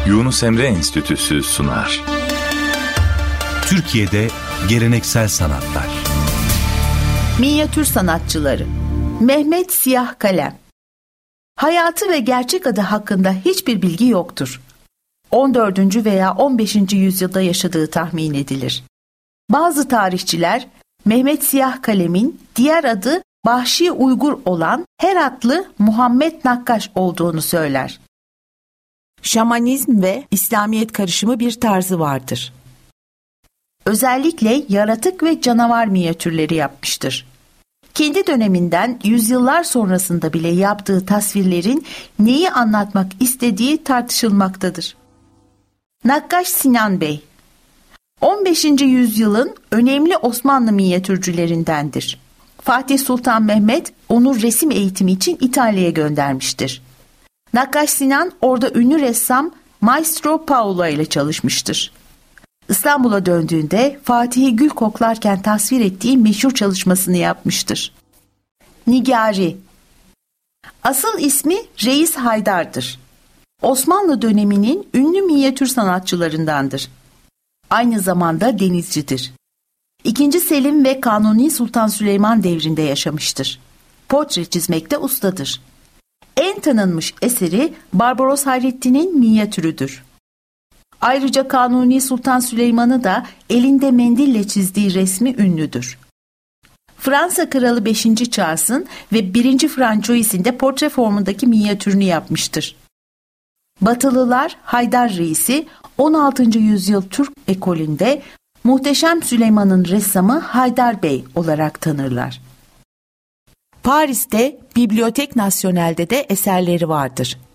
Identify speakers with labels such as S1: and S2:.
S1: Yunus Emre Enstitüsü sunar.
S2: Türkiye'de geleneksel sanatlar.
S3: Minyatür sanatçıları. Mehmet Siyah Kalem. Hayatı ve gerçek adı hakkında hiçbir bilgi yoktur. 14. veya 15. yüzyılda yaşadığı tahmin edilir. Bazı tarihçiler Mehmet Siyah Kalem'in diğer adı Vahşi Uygur olan Heratlı Muhammed Nakkaş olduğunu söyler. Şamanizm ve İslamiyet karışımı bir tarzı vardır. Özellikle yaratık ve canavar minyatürleri yapmıştır. Kendi döneminden yüzyıllar sonrasında bile yaptığı tasvirlerin neyi anlatmak istediği tartışılmaktadır. Nakkaş Sinan Bey 15. yüzyılın önemli Osmanlı minyatürcülerindendir. Fatih Sultan Mehmet onu resim eğitimi için İtalya'ya göndermiştir. Nakkaş Sinan orada ünlü ressam Maestro Paolo ile çalışmıştır. İstanbul'a döndüğünde Fatih'i gül koklarken tasvir ettiği meşhur çalışmasını yapmıştır. Nigari. Asıl ismi Reis Haydar'dır. Osmanlı döneminin ünlü minyatür sanatçılarındandır. Aynı zamanda denizcidir. II. Selim ve Kanuni Sultan Süleyman devrinde yaşamıştır. Portre çizmekte ustadır. En tanınmış eseri Barbaros Hayrettin'in minyatürüdür. Ayrıca Kanuni Sultan Süleyman'ı da elinde mendille çizdiği resmi ünlüdür. Fransa Kralı 5. Charles'ın ve 1. Francois'in de portre formundaki minyatürünü yapmıştır. Batılılar Haydar Reis'i 16. yüzyıl Türk ekolünde Muhteşem Süleyman'ın ressamı Haydar Bey olarak tanırlar. Paris'te Bibliothèque Nationale'de de eserleri vardır.